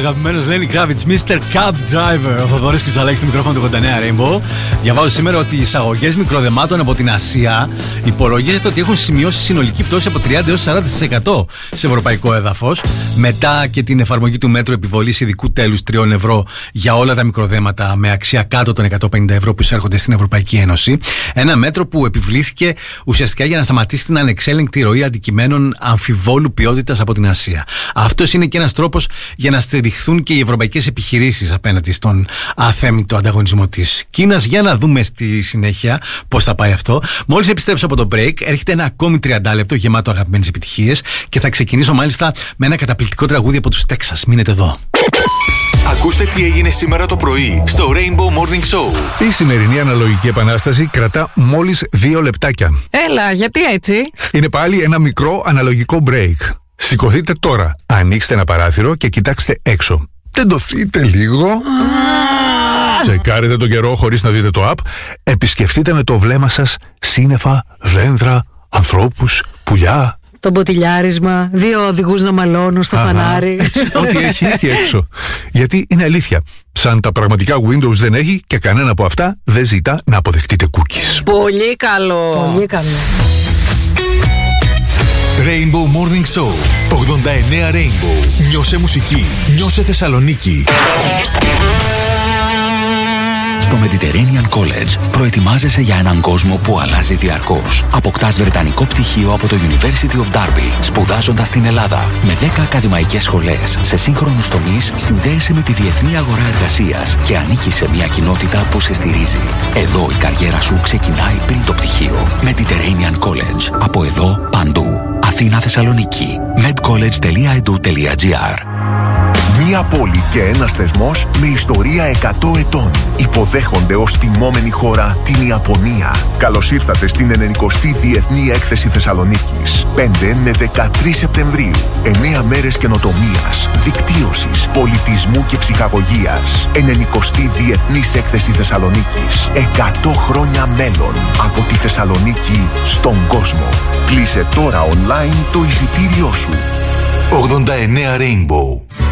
αγαπημένος Lenny Kravitz, Mr. Cab Driver. Ο Θοδωρής Κουτσαλάκης στο μικρόφωνο του 89 Rainbow. Διαβάζω σήμερα ότι οι εισαγωγές μικροδεμάτων από την Ασία υπολογίζεται ότι έχουν σημειώσει συνολική πτώση από 30% έως 40% σε ευρωπαϊκό έδαφος. Μετά και την εφαρμογή του μέτρου επιβολής ειδικού τέλους 3 ευρώ για όλα τα μικροδέματα με αξία κάτω των 150 ευρώ που εισέρχονται στην Ευρωπαϊκή Ένωση. Ένα μέτρο που επιβλήθηκε ουσιαστικά για να σταματήσει την ανεξέλεγκτη ροή αντικειμένων αμφιβόλου ποιότητας από την Ασία. Αυτός είναι και ένας τρόπος για να στηριχθούν και οι ευρωπαϊκές επιχειρήσεις απέναντι στον αθέμητο ανταγωνισμό της Κίνας. Για να δούμε στη συνέχεια πώς θα πάει αυτό. Μόλις επιστρέψω από το break, έρχεται ένα ακόμη 30 λεπτό γεμάτο αγαπημένες επιτυχίες και θα ξεκινήσω μάλιστα με ένα καταπληκτικό τραγούδι από τους Τέξας. Μείνετε εδώ. Ακούστε τι έγινε σήμερα το πρωί στο Rainbow Morning Show. Η σημερινή αναλογική επανάσταση κρατά μόλις 2 λεπτάκια. Έλα, γιατί έτσι? Είναι πάλι ένα μικρό αναλογικό break. Σηκωθείτε τώρα, ανοίξτε ένα παράθυρο και κοιτάξτε έξω. Τεντωθείτε λίγο. Τσεκάρετε τον καιρό χωρίς να δείτε το app. Επισκεφτείτε με το βλέμμα σας σύννεφα, δέντρα, ανθρώπους, πουλιά. Το μποτιλιάρισμα, 2 οδηγούς να μαλώνουν στο φανάρι. Ό,τι έχει εκεί έξω. Γιατί είναι αλήθεια. Σαν τα πραγματικά Windows δεν έχει και κανένα από αυτά δεν ζητά να αποδεχτείτε cookies. Πολύ καλό. Πολύ καλό. Rainbow Morning Show 89 Rainbow. Νιώσε μουσική, νιώσε Θεσσαλονίκη. Στο Mediterranean College προετοιμάζεσαι για έναν κόσμο που αλλάζει διαρκώς. Αποκτάς βρετανικό πτυχίο από το University of Derby, σπουδάζοντας στην Ελλάδα. Με 10 ακαδημαϊκές σχολές σε σύγχρονους τομείς, συνδέεσαι με τη διεθνή αγορά εργασίας και ανήκεις σε μια κοινότητα που σε στηρίζει. Εδώ η καριέρα σου ξεκινάει πριν το πτυχίο. Mediterranean College. Από εδώ παντού. Αθήνα, Θεσσαλονίκη. medcollege.edu.gr. Μία πόλη και ένας θεσμός με ιστορία 100 ετών. Υποδέχονται ως τιμόμενη χώρα την Ιαπωνία. Καλώς ήρθατε στην 90η Διεθνή Έκθεση Θεσσαλονίκης. 5 με 13 Σεπτεμβρίου. 9 μέρες καινοτομίας, δικτύωσης, πολιτισμού και ψυχαγωγίας. 90η Διεθνής Έκθεση Θεσσαλονίκης. 100 χρόνια μέλλον. Από τη Θεσσαλονίκη στον κόσμο. Κλείσε τώρα online το εισιτήριό σου. 89 Rainbow.